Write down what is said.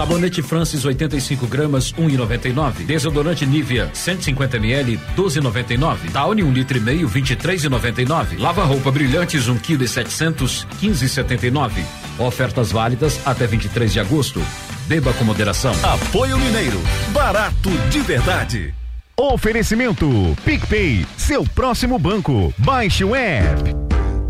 Sabonete Francis 85 gramas 1,99. Desodorante Nivea 150 ml 12,99. Downy 1,5 litro 23,99. Lava roupa Brilhantes 1,7 kg 15,79. Ofertas válidas até 23 de agosto. Beba com moderação. Apoio Mineiro, barato de verdade. Oferecimento PicPay, seu próximo banco. Baixe o app.